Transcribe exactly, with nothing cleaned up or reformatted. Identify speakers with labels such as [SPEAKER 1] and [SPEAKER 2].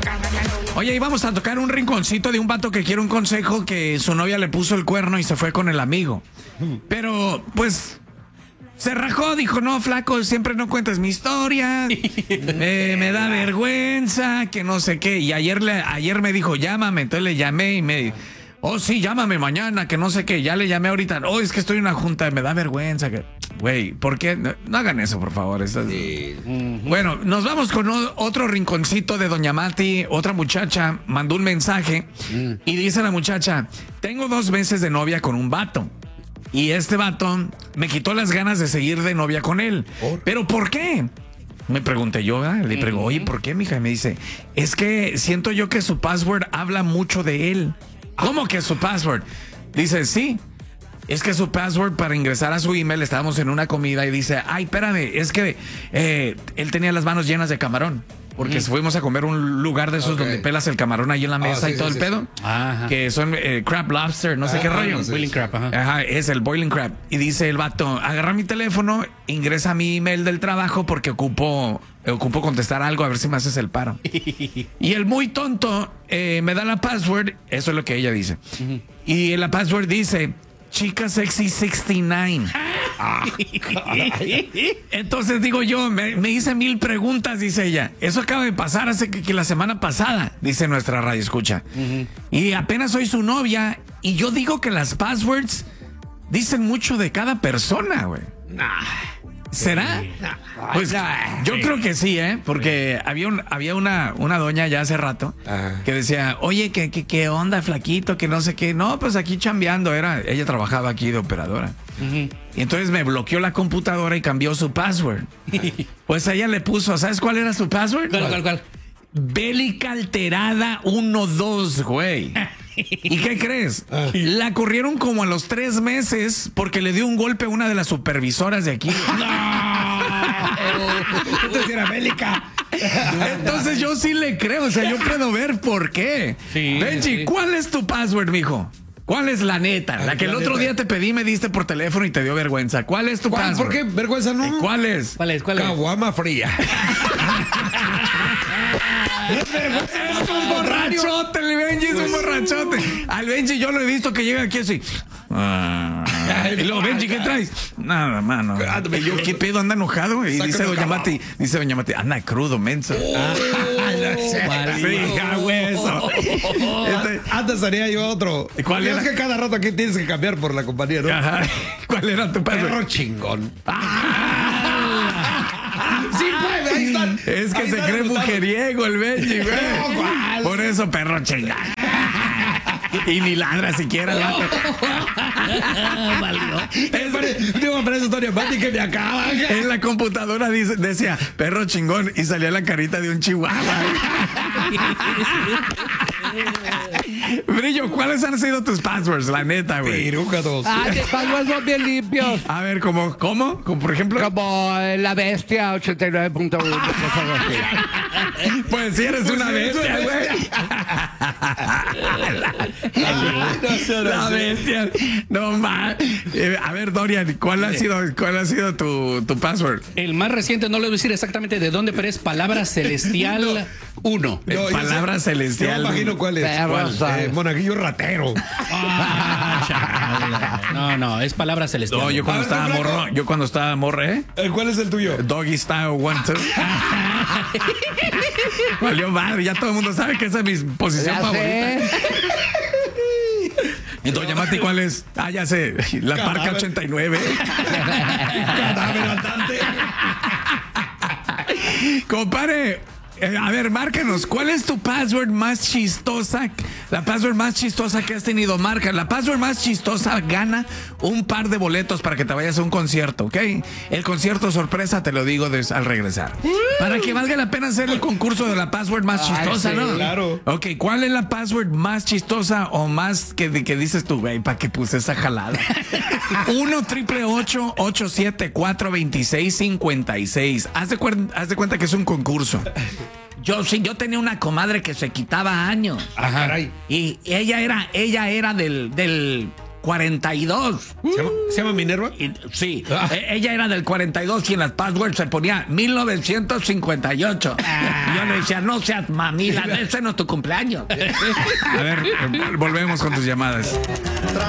[SPEAKER 1] Oye, íbamos a tocar un rinconcito de un vato que quiere un consejo, que su novia le puso el cuerno y se fue con el amigo. Pero, pues, se rajó, dijo, no, flaco, siempre no cuentes mi historia, eh, me da vergüenza, que no sé qué. Y ayer, le, ayer me dijo, llámame, entonces le llamé y me... Oh, sí, llámame mañana, que no sé qué. Ya le llamé ahorita. Oh, es que estoy en una junta, me da vergüenza. Que... Güey, ¿por qué? No, no hagan eso, por favor. Eso es... sí. Bueno, nos vamos con otro rinconcito de Doña Mati. Otra muchacha mandó un mensaje mm. y dice la muchacha, tengo dos meses de novia con un vato. Y este vato me quitó las ganas de seguir de novia con él. Oh. ¿Pero por qué? Me pregunté yo, ¿eh? Le pregunté, oye, ¿por qué, mija? Y me dice, es que siento yo que su password habla mucho de él. ¿Cómo que su password? Dice, sí, es que su password para ingresar a su email, estábamos en una comida y dice, ay, espérame, es que eh, él tenía las manos llenas de camarón. Porque mm. fuimos a comer un lugar de esos okay. donde pelas el camarón ahí en la mesa oh, sí, y todo sí, el sí, pedo. Sí. Ajá. Que son eh, crab lobster, no sé ajá, qué rollo.
[SPEAKER 2] No, sí. Boiling crab, ajá.
[SPEAKER 1] Ajá, es el boiling crab. Y dice el vato, agarra mi teléfono, ingresa a mi email del trabajo porque ocupo, ocupo contestar algo, a ver si me haces el paro. Y el muy tonto eh, me da la password, eso es lo que ella dice. Uh-huh. Y la password dice, Chica Sexy sesenta y nueve. Ah, entonces digo yo, me, me hice mil preguntas, dice ella. Eso acaba de pasar hace que, que la semana pasada, dice nuestra radio escucha. Uh-huh. Y apenas soy su novia y yo digo que las passwords dicen mucho de cada persona, güey. Nah. ¿Será? Pues yo creo que sí, ¿eh? Porque había un, había una, una doña ya hace rato Ajá. que decía, oye, ¿qué, qué, qué onda, flaquito? Que no sé qué. No, pues aquí chambeando. Era, ella trabajaba aquí de operadora. Uh-huh. Y entonces me bloqueó la computadora y cambió su password. Pues ella le puso, ¿sabes cuál era su password?
[SPEAKER 2] ¿Cuál, cuál, cuál?
[SPEAKER 1] Bélica alterada uno dos, güey. ¿Y qué crees? Ah. La corrieron como a los tres meses porque le dio un golpe a una de las supervisoras de aquí. ¡No!
[SPEAKER 3] Entonces era bélica.
[SPEAKER 1] Entonces yo sí le creo, o sea, yo puedo ver por qué. Sí, Benji, sí. ¿Cuál es tu password, mijo? ¿Cuál es la neta? Ay, la que el otro neta. día te pedí, me diste por teléfono y te dio vergüenza. ¿Cuál es tu
[SPEAKER 3] ¿Cuál?
[SPEAKER 1] password?
[SPEAKER 3] ¿Por qué? ¿Vergüenza no?
[SPEAKER 1] ¿Cuál es?
[SPEAKER 2] ¿Cuál es? ¿Cuál es?
[SPEAKER 3] Caguama fría.
[SPEAKER 1] Es un borrachote, el Benji es un borrachote. Al Benji yo lo he visto que llega aquí así. Ah, y luego, Benji, ¿qué traes? Nada, mano. Y yo, ¿qué pedo? ¿Anda enojado? Y dice Doña Mati, dice Doña Mati, anda crudo, menso.
[SPEAKER 3] hueso. Antes haría yo otro.
[SPEAKER 1] ¿Cuál era?
[SPEAKER 3] Es que cada rato aquí tienes que cambiar por la compañía, ¿no?
[SPEAKER 1] Ajá. ¿Cuál era tu password?
[SPEAKER 3] Perro chingón. Sí puede, ahí están.
[SPEAKER 1] Es que se cree mujeriego el Benji, güey. No, por eso, perro chingón. Y ni ladra siquiera.
[SPEAKER 3] Digo, para esa historia, Mati, que me acaba.
[SPEAKER 1] En la computadora dice, decía, perro chingón, y salía la carita de un chihuahua. Brillo, ¿cuáles han sido tus passwords? La neta, güey.
[SPEAKER 3] Piruja dos.
[SPEAKER 4] Ah, mis passwords son bien limpios.
[SPEAKER 1] A ver, ¿cómo? ¿Cómo? ¿Como por ejemplo?
[SPEAKER 4] Como la bestia ochenta y nueve punto uno.
[SPEAKER 1] Pues sí, eres pues una sí, bestia, güey. La, la bestia. No más. Eh, a ver, Dorian, ¿cuál ha sido, cuál ha sido tu, tu password?
[SPEAKER 2] El más reciente, no le voy a decir exactamente de dónde, pero es Palabra Celestial uno.
[SPEAKER 1] No, palabra sé, celestial.
[SPEAKER 3] Yo me imagino cuál es. ¿Cuál? Eh, monaguillo ratero.
[SPEAKER 2] Ah, no, no, es Palabra Celestial.
[SPEAKER 1] No, yo cuando estaba morro, yo cuando estaba morro, ¿eh?
[SPEAKER 3] ¿Cuál es el tuyo?
[SPEAKER 1] Doggy Style One Two. Valió madre, ya todo el mundo sabe que esa es mi posición ya favorita. Sé. Y Doña Mati, ¿cuál es? Ah, ya sé, la Cadáver. Parca ochenta y nueve.
[SPEAKER 3] Cadáver andante.
[SPEAKER 1] Compare. Eh, a ver, márcanos, ¿cuál es tu password más chistosa? La password más chistosa que has tenido, marca. La password más chistosa gana un par de boletos para que te vayas a un concierto, ¿ok? El concierto sorpresa te lo digo des, al regresar. Para que valga la pena hacer el concurso de la password más chistosa, Ay, sí, ¿no?
[SPEAKER 3] Claro.
[SPEAKER 1] Ok, ¿cuál es la password más chistosa o más que, que dices tú, güey, para que puse esa jalada? uno triple ocho ocho siete cuatro veintiséis cincuenta y seis. Haz de, haz de cuenta que es un concurso. Yo sí, yo tenía una comadre que se quitaba años.
[SPEAKER 3] Ah, caray.
[SPEAKER 1] Y ella era, ella era del, del, cuarenta y dos.
[SPEAKER 3] ¿Se llama, ¿se llama Minerva?
[SPEAKER 1] Y- sí,
[SPEAKER 3] Ah.
[SPEAKER 1] eh, ella era del cuarenta y dos y en las passwords se ponía mil novecientos cincuenta y ocho. Y yo le decía, no seas mamila, ese no es tu cumpleaños.
[SPEAKER 3] A ver,
[SPEAKER 1] Volvemos con tus llamadas.